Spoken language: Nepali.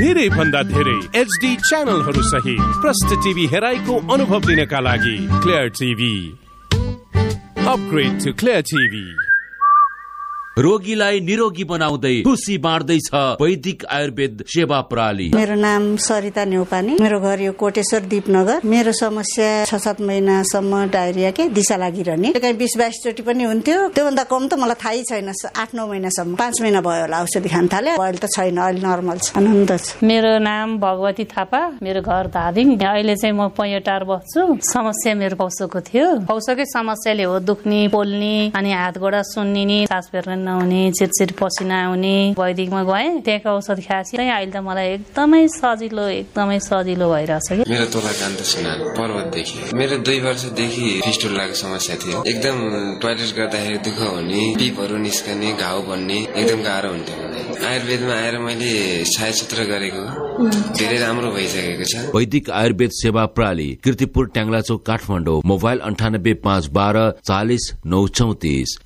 धेरै भन्दा धेरै HD च्यानलहरू सहित प्रष्ट टिभी हेराइको अनुभव दिनका लागि clear TV. Upgrade to clear TV. रोगीलाई निरोगी बनाउँदै खुसी बाँड्दैछ वैदिक आयुर्वेद सेवा प्रणाली। मेरो नाम सरिता न्यौपाने, मेरो घर यो कोटेश्वर दीपनगर। मेरो समस्या 6-7 महिनासम्म डायरिया के दिशा लागिरहने, कहीँ 20-22 चोटि पनि हुन्थ्यो। त्योभन्दा कम त मलाई थाहै छैन। 8-9 महिनासम्म, 5 महिना भयो होला औषधि खान थाले। अहिले त छैन, अहिले नर्मल छ, आनन्द छ। मेरो नाम भगवती थापा, मेरो घर धादिङ। अहिले चाहिँ म पैयटार बस्छु। समस्या मेरो पौसोको थियो। पौसोकै समस्याले हो दुख्ने, पोल्ने, अनि हात गोडा सुन्निने, सास फेर्न नहुने, चिरचिर पसिना आउने। वैदिकमा गएँ, त्यहाँको औषध खाएपछि अहिले त मलाई एकदमै सजिलो भइरहेछ। मेरो तोला कान्त सुनार पर्वतदेखि। मेरो 2 वर्षदेखि फिस्टुलाको समस्या थियो। एकदम टोयलेट गर्दाखेरि दुःख हुने, पिपहरू निस्कने, घाउ बन्ने एकदम गाह्रो हुन्थ्यो। आयुर्वेदमा आएर मैले छायाचित्र गरेको धेरै राम्रो भइसकेको छ। वैदिक आयुर्वेद सेवा प्रणाली, कीर्तिपुर, ट्याङ्ग्लाचोक, काठमाडौँ। मोबाइल 98 512 40 934।